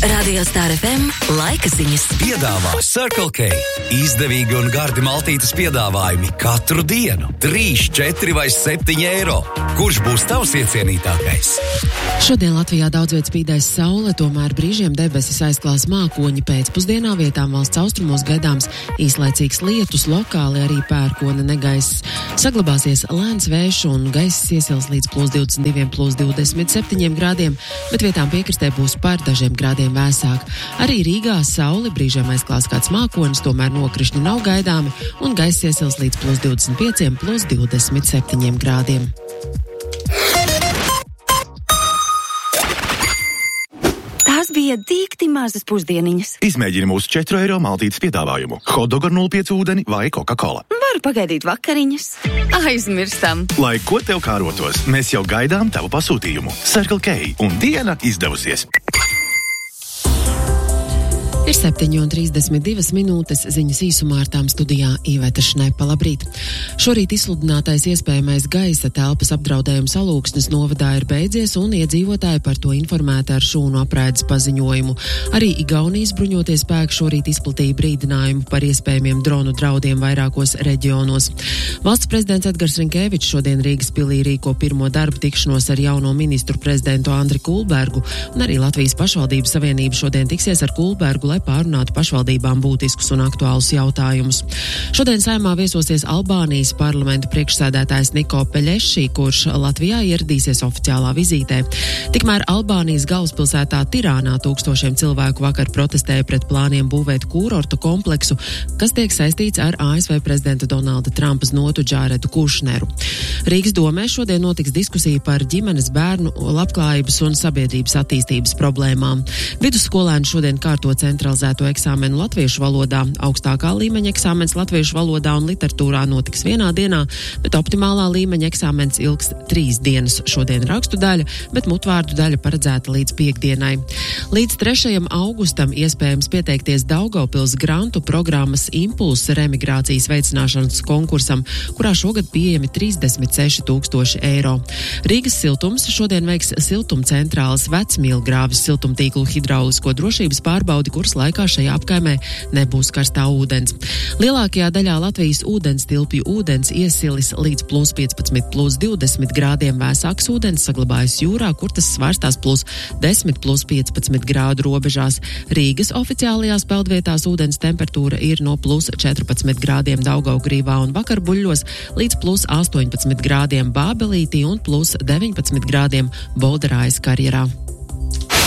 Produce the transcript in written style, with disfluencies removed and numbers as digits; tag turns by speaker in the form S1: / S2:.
S1: Radio Star FM laika ziņas.
S2: Piedāvā Circle K. Izdevīgi un gardi maltītes piedāvājumi katru dienu. 3, 4 vai 7 eiro. Kurš būs tavs iecienītākais?
S3: Šodien Latvijā daudz viet spīdēs saule, tomēr brīžiem debesis aizklās mākoņi. Pēcpusdienā vietām valsts austrumos gaidāms īslaicīgs lietus, lokāli arī pērkona negaiss. Saglabāsies lēns vējš un gaiss iesils līdz +22, +27 grādiem, bet vietām piekrastē būs par dažiem grādiem vēsāk. Arī Rīgā sauli brīžiem aizklās kāds mākonis, tomēr nokrišņi nav gaidāmi un gaiss iesils līdz +25, +27 grādiem.
S1: Tās bija dīkti mazas pusdieniņas.
S4: Izmēģini mūsu 4 eiro maltītes piedāvājumu. Hotdog ar 0,5 ūdeni vai Coca-Cola.
S1: Varu pagaidīt vakariņas. Aizmirstam.
S4: Lai ko tev kārotos, mēs jau gaidām tavu pasūtījumu. Circle K un diena izdevusies.
S3: Ir 7:32 minūtes, ziņas īsumā ar tām studijā Iveta Šnepa. Labrīt! Šorīt izsludinātais iespējamais gaisa telpas apdraudējums Alūksnes novadā ir beidzies un iedzīvotāji par to informēti ar šūnu apraides paziņojumu. Arī Igaunijas bruņotie spēki šorīt izplatīja brīdinājumu par iespējamiem dronu draudiem vairākos reģionos. Valsts prezidents Edgars Rinkēvičs šodien Rīgas pilī rīko pirmo darba tikšanos ar jauno ministru prezidentu Andri Kulbergu, un arī Latvijas pašvaldības savienība šodien tiksies ar Kulbergu, lai pārunātu pašvaldībām būtiskus un aktuālus jautājumus. Šodien Saeimā viesosies Albānijas parlamenta priekšsēdētājs Niko Peļeši, kurš Latvijā ieradīsies oficiālā vizītē. Tikmēr Albānijas galvaspilsētā Tirānā tūkstošiem cilvēku vakar protestēja pret plāniem būvēt kūrortu kompleksu, kas tiek saistīts ar ASV prezidenta Donalda Trumpa znotu Džāredu Kušneru. Rīgas domē šodien notiks diskusija par ģimenes, bērnu labklājības un sabiedrības attīstības problēmām. Vidusskolēni šodien kārto centralizēto eksāmenu latviešu valodā. Augstākā līmeņa eksāmens latviešu valodā un literatūrā notiks vienā dienā, bet optimālā līmeņa eksāmens ilgs 3 dienas. Šodien rakstu daļa, bet mutvārdu daļa paredzēta līdz piekdienai. Līdz 3. augustam iespējams pieteikties Daugavpils grantu programmas Impulsa remigrācijas veicināšanas konkursam, kurā šogad pieejami 36 000 eiro. Rīgas siltums šodien veiks siltumcentrāles Vecmīlgrāvis siltumtīklu hidraulisko drošības pārbaudi, kuras laikā šajā apkaimē nebūs karstā ūdens. Lielākajā daļā Latvijas ūdens tilpju ūdens iesilis līdz +15, +20 grādiem. Vēsāks ūdens saglabājas jūrā, kur tas svārstās +10, +15 grādu robežās. Rīgas oficiālajās peldvietās ūdens temperatūra ir no +14 grādiem Daugavgrīvā un Vakarbuļļos līdz +18 grādiem Bābelītī un +19 grādiem Bolderājas karjerā.